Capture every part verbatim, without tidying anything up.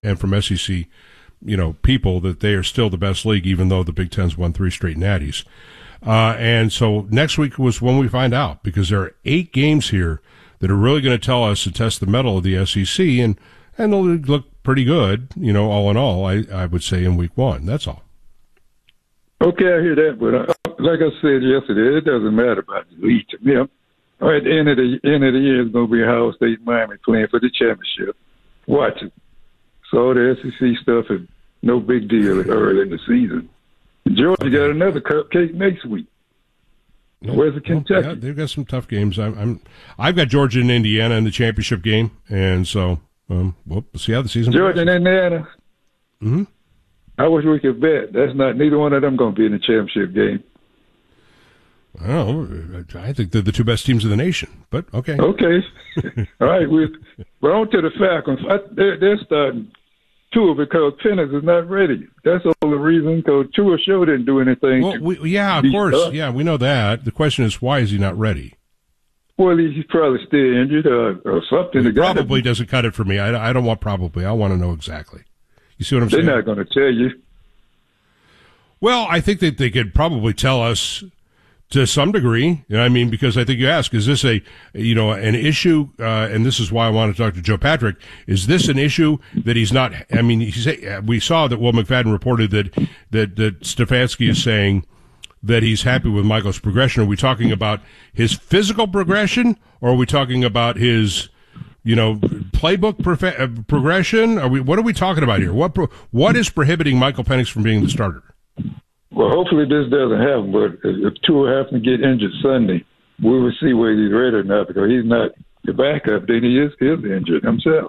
and from S E C, you know, people that they are still the best league, even though the Big Ten's won three straight natties. Uh, and so next week was when we find out, because there are eight games here that are really going to tell us and test the mettle of the S E C, and, and they'll look pretty good, you know, all in all, I, I would say in week one. That's all. Okay, I hear that, but uh, like I said yesterday, it doesn't matter about the league to me. All right, at the end of the end of the year, it's going to be Ohio State, Miami playing for the championship. Watch it. So the S E C stuff is no big deal early in the season. Georgia got another cupcake next week. Nope. Where's the Kentucky? Yeah, they've got some tough games. I'm, I'm, I've got Georgia and Indiana in the championship game, and so um, we'll see how the season. Georgia and Indiana. Mm-hmm. I wish we could bet. That's not neither one of them going to be in the championship game. I don't know. I think they're the two best teams in the nation, but okay. Okay. All right. We're, we're on to the Falcons. I, they're, they're starting Tua because Penix is not ready. That's the only reason, because Tua sure didn't do anything. Well, we, yeah, of course. Up. Yeah, we know that. The question is, why is he not ready? Well, he's probably still injured or, or something. Well, probably doesn't cut it for me. I, I don't want probably. I want to know exactly. You see what I'm They're saying? They're not going to tell you. Well, I think that they could probably tell us to some degree. You know, I mean, because I think you ask, is this a, you know, an issue? Uh, and this is why I want to talk to Joe Patrick. Is this an issue that he's not? I mean, he's, we saw that Will McFadden reported that that that Stefanski is saying that he's happy with Michael's progression. Are we talking about his physical progression, or are we talking about his, you know, playbook profe- uh, progression? Are we? What are we talking about here? What pro- what is prohibiting Michael Penix from being the starter? Well, hopefully this doesn't happen, but if Tua happens to get injured Sunday, we will see whether he's ready or not, because he's not the backup, then he is, is injured himself.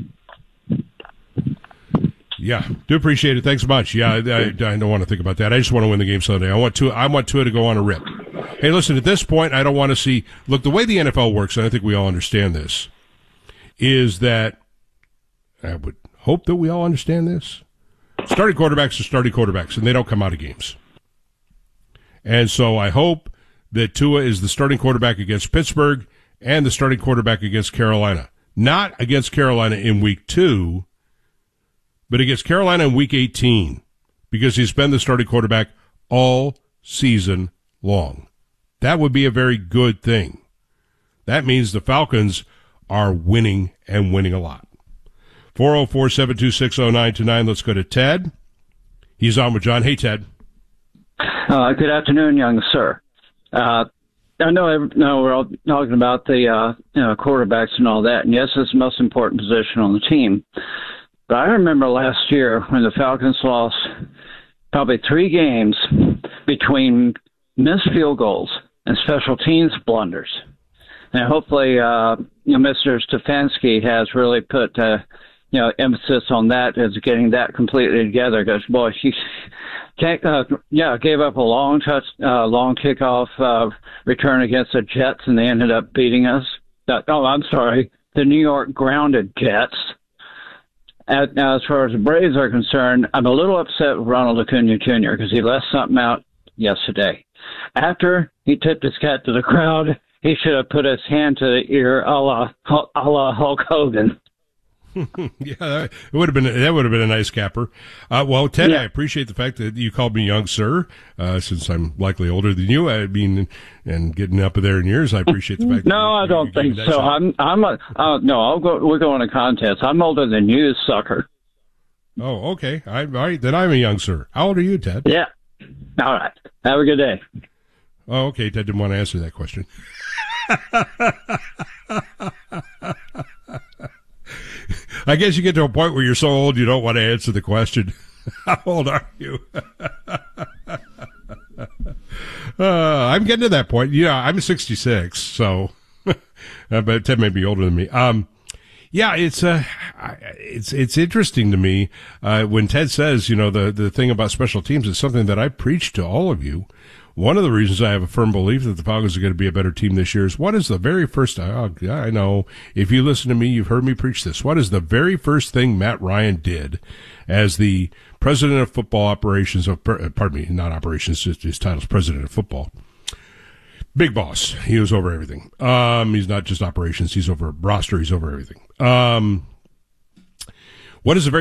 Yeah, do appreciate it. Thanks so much. Yeah, I, I, I don't want to think about that. I just want to win the game Sunday. I want Tua, I want Tua to go on a rip. Hey, listen, at this point, I don't want to see – look, the way the N F L works, and I think we all understand this, is that – I would hope that we all understand this. Starting quarterbacks are starting quarterbacks, and they don't come out of games. And so I hope that Tua is the starting quarterback against Pittsburgh and the starting quarterback against Carolina. Not against Carolina in week two, but against Carolina in week eighteen, because he's been the starting quarterback all season long. That would be a very good thing. That means the Falcons are winning and winning a lot. four oh four, seven two six, oh nine two nine. Let's go to Ted. He's on with John. Hey, Ted. Uh, good afternoon, young sir. Uh, I know, I know we're all talking about the uh, you know, quarterbacks and all that, and yes, it's the most important position on the team. But I remember last year when the Falcons lost probably three games between missed field goals and special teams blunders. And hopefully, uh, you know, Mister Stefanski has really put uh, you know, emphasis on that, as getting that completely together. Because boy, he can't, uh, yeah, gave up a long touch, uh, long kickoff uh, return against the Jets, and they ended up beating us. Uh, oh, I'm sorry, the New York grounded Jets. At, now, as far as the Braves are concerned, I'm a little upset with Ronald Acuna Junior because he left something out yesterday. After he tipped his hat to the crowd, he should have put his hand to the ear, a la, a la Hulk Hogan. Yeah, it would have been that would have been a nice capper. Uh, well, Ted, yeah. I appreciate the fact that you called me young sir, uh, since I'm likely older than you. I mean, and getting up there in years, I appreciate the fact. No, that you, I don't you, you think so. I'm, I'm, a, uh, no, I'll go. We're going to contest. I'm older than you, sucker. Oh, okay. I, all right, then I'm a young sir. How old are you, Ted? Yeah. All right. Have a good day. Oh, okay. Ted didn't want to answer that question. I guess you get to a point where you're so old you don't want to answer the question. How old are you? uh, I'm getting to that point. Yeah, I'm sixty-six, so but Ted may be older than me. Um, yeah, it's uh, it's it's interesting to me uh, when Ted says, you know, the the thing about special teams is something that I preach to all of you. One of the reasons I have a firm belief that the Falcons are going to be a better team this year is, what is the very first, oh, I know, if you listen to me, you've heard me preach this. What is the very first thing Matt Ryan did as the president of football operations, of, pardon me, not operations, his title's president of football. Big boss. He was over everything. Um, he's not just operations. He's over roster. He's over everything. Um, what is the very